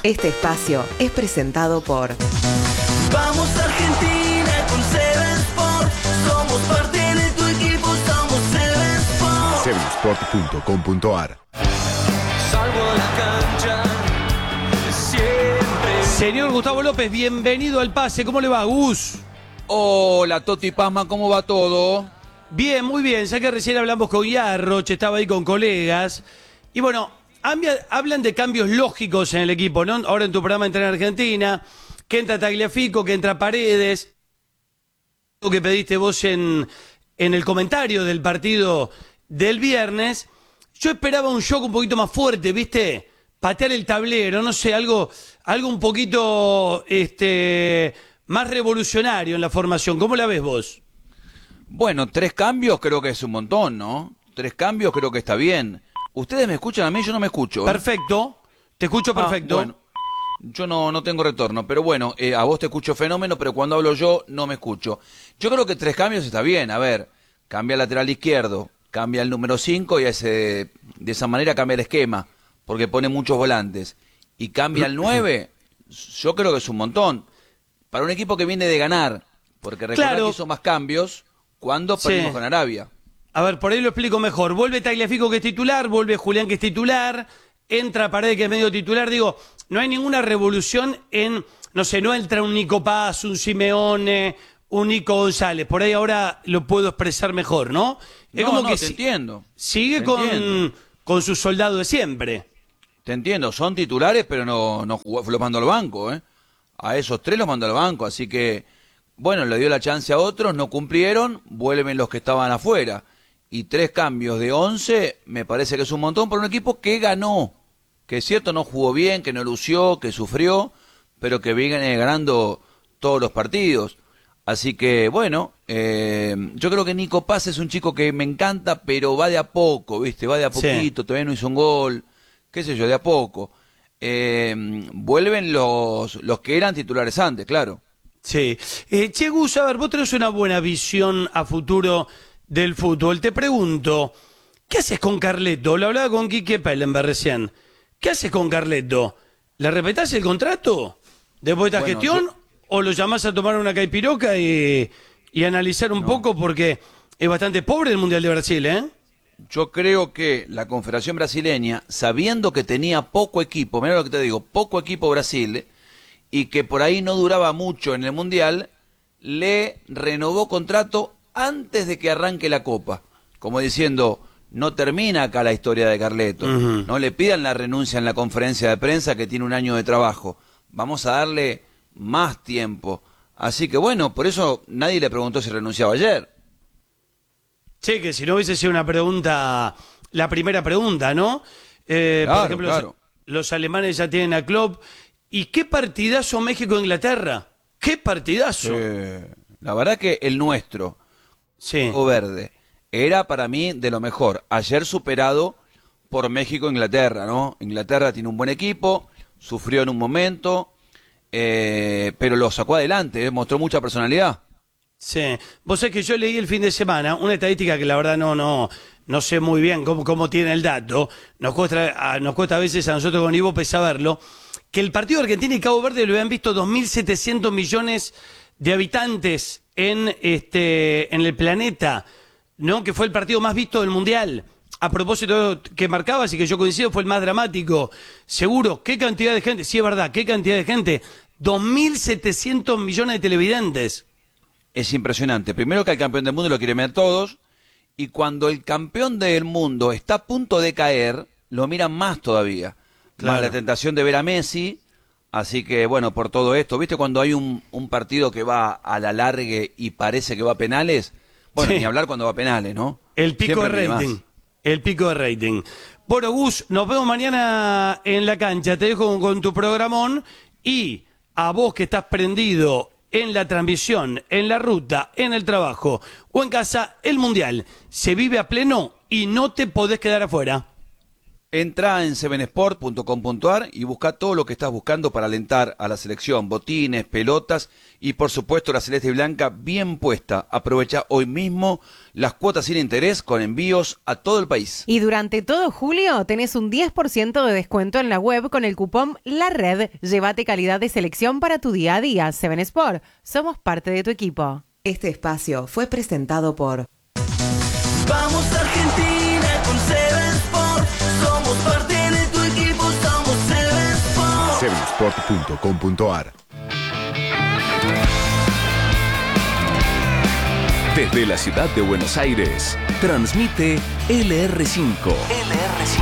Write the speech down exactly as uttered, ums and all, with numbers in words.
Este espacio es presentado por... Vamos Argentina con Seven Sport. Somos parte de tu equipo, somos Seven Sport. seven sport punto com punto a r. Salgo a la cancha siempre. Señor Gustavo López, bienvenido al pase. ¿Cómo le va, Gus? Hola, Toti Pazman, ¿cómo va todo? Bien, muy bien. Ya que recién hablamos con Yarroch, estaba ahí con colegas. Y bueno, hablan de cambios lógicos en el equipo, ¿no? Ahora en tu programa entra en Argentina, que entra Tagliafico, que entra Paredes. Lo que pediste vos en, en el comentario del partido del viernes. Yo esperaba un shock un poquito más fuerte, ¿viste? Patear el tablero, no sé, algo, algo un poquito este, más revolucionario en la formación. ¿Cómo la ves vos? Bueno, tres cambios creo que es un montón, ¿no? Tres cambios creo que está bien. ¿Ustedes me escuchan a mí? Yo no me escucho. ¿eh? Perfecto, te escucho perfecto. Ah, bueno, yo no, no tengo retorno, pero bueno, eh, a vos te escucho fenómeno, pero cuando hablo yo no me escucho. Yo creo que tres cambios está bien. A ver, cambia el lateral izquierdo, cambia el número cinco y ese, de esa manera cambia el esquema, porque pone muchos volantes. Y cambia el nueve, yo creo que es un montón. Para un equipo que viene de ganar, porque recordad Claro. que hizo más cambios cuando Sí. perdimos con Arabia. A ver, por ahí lo explico mejor. Vuelve Tagliafico, que es titular, vuelve Julián, que es titular, entra Paredes, que es medio titular. Digo, no hay ninguna revolución en, no sé, no entra un Nico Paz, un Simeone, un Nico González. Por ahí ahora lo puedo expresar mejor, ¿no? Es No, como no, que te si- entiendo. sigue Te con, entiendo. con su soldado de siempre. Te entiendo, son titulares, pero no, no jugó, los mandó al banco, ¿eh? A esos tres los mandó al banco, así que, bueno, le dio la chance a otros, no cumplieron, vuelven los que estaban afuera. Y tres cambios de once, me parece que es un montón para un equipo que ganó. Que es cierto, no jugó bien, que no lució, que sufrió, pero que viene ganando todos los partidos. Así que, bueno, eh, yo creo que Nico Paz es un chico que me encanta, pero va de a poco, ¿viste? Va de a Sí. poquito, todavía no hizo un gol, qué sé yo, de a poco. Eh, vuelven los, los que eran titulares antes, claro. Sí. Eh, che, Gus, a ver, vos tenés una buena visión a futuro del fútbol. Te pregunto, ¿qué haces con Carleto? Lo hablaba con Quique Pellenberg recién. ¿Qué haces con Carleto? ¿Le respetás el contrato después de esta Bueno, gestión? yo- ¿O lo llamás a tomar una caipiroca y, y analizar un No. poco? Porque es bastante pobre el Mundial de Brasil, ¿eh? Yo creo que la Confederación Brasileña, sabiendo que tenía poco equipo, mira lo que te digo, poco equipo Brasil, y que por ahí no duraba mucho en el Mundial, le renovó contrato antes de que arranque la Copa. Como diciendo, no termina acá la historia de Carleto. Ujú. No le pidan la renuncia en la conferencia de prensa que tiene un año de trabajo. Vamos a darle más tiempo. Así que bueno, por eso nadie le preguntó si renunciaba ayer. Sí, que si no hubiese sido una pregunta, la primera pregunta, ¿no? Eh, por Claro, ejemplo, claro. los, los alemanes ya tienen a Klopp. ¿Y qué partidazo México-Inglaterra? ¿Qué partidazo? Eh, la verdad que el nuestro, Sí. o verde, era para mí de lo mejor. Ayer superado por México-Inglaterra, ¿no? Inglaterra tiene un buen equipo, sufrió en un momento, eh, pero lo sacó adelante, ¿eh? Mostró mucha personalidad. Sí. Vos sabés que yo leí el fin de semana una estadística que la verdad no, no, no sé muy bien cómo, cómo tiene el dato. Nos cuesta, a, nos cuesta a veces a nosotros con Ivo saberlo. Que el partido de Argentina y Cabo Verde lo habían visto dos mil setecientos millones de habitantes en, este, en el planeta, ¿no? Que fue el partido más visto del Mundial. A propósito que marcabas y que yo coincido, fue el más dramático. Seguro, ¿qué cantidad de gente? Sí, es verdad, ¿qué cantidad de gente? dos mil setecientos millones de televidentes. Es impresionante. Primero que al campeón del mundo lo quieren ver todos, y cuando el campeón del mundo está a punto de caer, lo miran más todavía. Claro. Más la tentación de ver a Messi. Así que, bueno, por todo esto, ¿viste cuando hay un, un partido que va a la largue y parece que va a penales? Bueno, Sí. ni hablar cuando va a penales, ¿no? El pico Siempre de mide rating. más. El pico de rating. Bueno, Gus, nos vemos mañana en la cancha. Te dejo con, con tu programón. Y a vos que estás prendido en la transmisión, en la ruta, en el trabajo o en casa, el Mundial se vive a pleno y no te podés quedar afuera. Entrá en seven sport punto com punto a r y busca todo lo que estás buscando para alentar a la selección, botines, pelotas y por supuesto la celeste y blanca bien puesta. Aprovecha hoy mismo las cuotas sin interés con envíos a todo el país. Y durante todo julio tenés un diez por ciento de descuento en la web con el cupón La Red. Llévate calidad de selección para tu día a día. seven Sport, somos parte de tu equipo. Este espacio fue presentado por... Vamos Argentina con seven Sport. Somos parte de tu equipo, somos seven Sport. seven sport punto com punto a r. Desde la ciudad de Buenos Aires, transmite L R cinco. L R cinco.